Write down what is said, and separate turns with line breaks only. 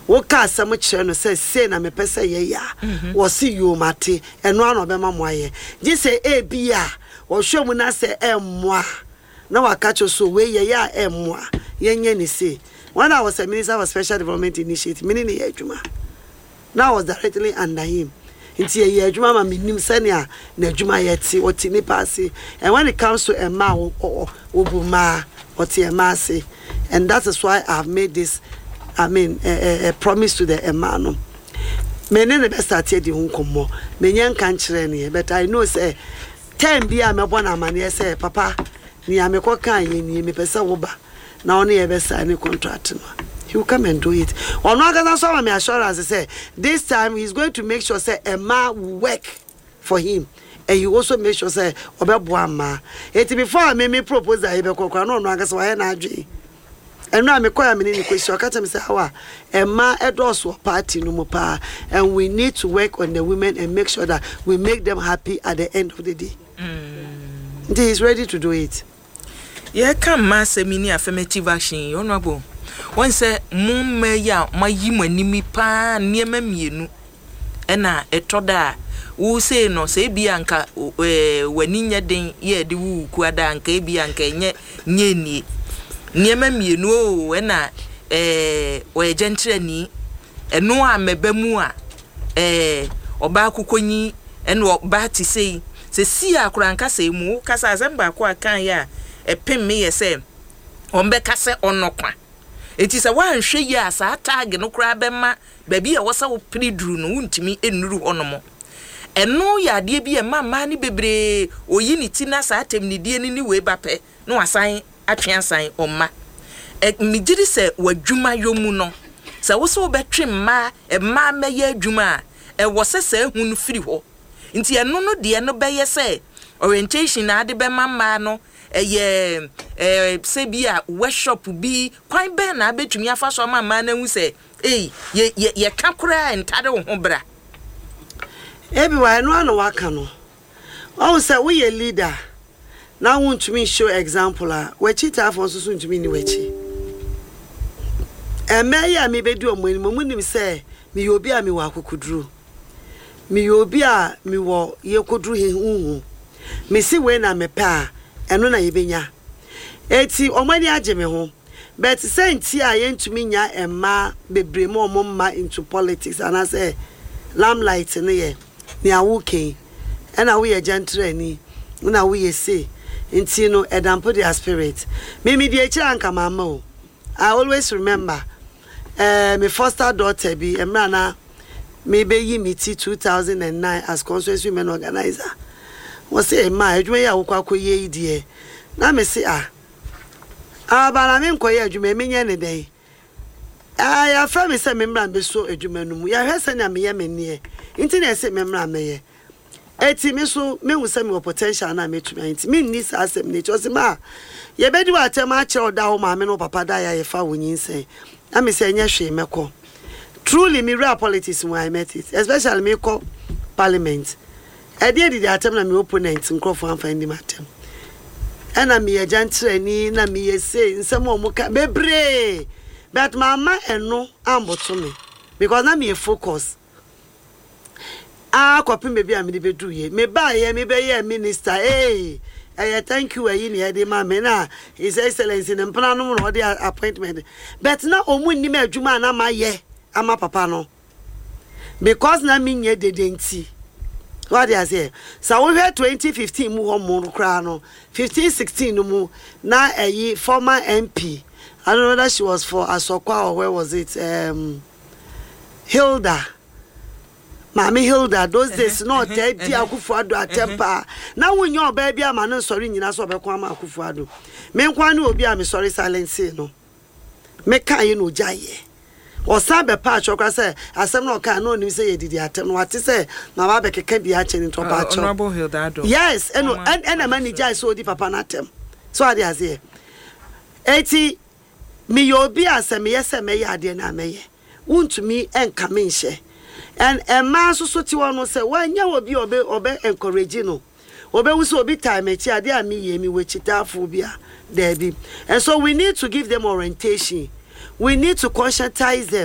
woka asem kire no say na me pese ye ya wo see you mate eno ano be ma moaye ji say ebia wo hwemu na say emmoa na wakacho so we ye ya emmoa yenye ni say when I was a minister for special development initiative meaning ye adwuma now I was directly under him nti ye adwuma ma minim sania na adwuma yeti oti ni passe and when it comes to emma obuma oti emma say and that is why I have made this a promise to the emma no me ne be start di hunkomo me nyen kan kire ne but I know say time bia me bona amane say papa ni amekọ kan ye ni me pese wo ba na one ye be sign contract no he will come and do it. Or no gonna so me assurance say this time he's going to make sure say Emma will work for him. And you also make sure say obeboa ma. It before me propose that he be kokra no no gasa wa na adwe. And now me koya me ni question ka tell me say how Emma endorse party no mo pa and we need to work on the women and make sure that we make them happy at the end of the day. He is ready to do it.
Yeah, come ma semini affirmative action honorable. One say mumma ya mayi manimi pa niema mienu ena etoda wo say no say bia nka wani nya den ye de wu kuada nka bia nka nye ni niema mienu o ena we gentle ni eno a mebamu a oba akokonyi ena oba ti say si akura nka say mu kasa azemba ko akan ya epem me ye say ombe kase onokwa eti se wan hwe yi asa tag no kura bema baby e wosa wo priduru no wuntimi enuru honomo eno ya de bi e mama ni bebre oyi ni ti na sa atem ni die ni we bape no asan atwe asan omma mi giri se wadwuma yomu no se wo so betwe ma e ma meye adwuma e wo se hunu firi ho nti eno no de no beye se orientation na ade be mama no sebia workshop bi kwan be na betumi afa so mama na hu se ye kakura entade wo ho bra
ebi wa no ana waka no o se we ye leader na want me show example we chita afon so ntumi ni wechi emeya me bedu omani momunim se me obi a me wa akokuduru me obi a me wo ye koduru he hu me si we na me pa eno na yebenya eti omani age me ho but senti a yentumi nya emma bebre mo omma into politics and I say lamplight ne ye ni awuke ena we ye gentle ni na we ye say enti no edampo their spirit me die kira anka mama o I always remember my foster daughter bi emra na me be yi miti 2009 as constituency women organizer was say ma adwuma ya wokwa koye idie na me say abana me nkoye adwuma me nya ne den ya fa me say me mra be so adwuma no mu ya hwese na me ye me ne nti na say me mra me ye eti me so me hu say me potential na me tumi nti me ni sa asem ne chose ma ye bedi wa atem a kire oda ho ma me no papa da ya ye fa wonyin say na me say nya hwe meko truly me real politics when I met it especially me ko parliament I did the attempt na me opponent nkofo am find him atem ena me agent ni na me say nsem omuka bebre but mama eno amboto me because na me focus kwapi me bia me de bedu ye me ba ye me be ye minister thank you ayi ni de ma me na his excellency in mpana no no de appointment but na omu ni me adwuma na ma ye ama papa no because na me nye dedenti what they say so we had 2015 mu ho mu kra no 15-16 mu na former MP I don't know whether she was for Asokwa or where was it Hilda Mami Hilda those days no dead dia Akufo-Addo atempa na wonye oba bia ma no sorry nyina so obekwa ama Akufo-Addo me nkwa na obi a me sorry silence no me kan ye no jaye o sabe pa chokra say asem no kan no nim say yedidi atem no wate say na ba be keka bi a cheni to pa cho
Honorable Hilda-Addo
yes and manager so di papa na atem so ade aze eti me obi asem yese me ya ade na me ye wuntumi enka me nhye and a man so ti won say wanya obi obe encourage no obe wuso obi time echi ade a me ye mi wechitafo bia there be and so we need to give them orientation. We need to conscientize them.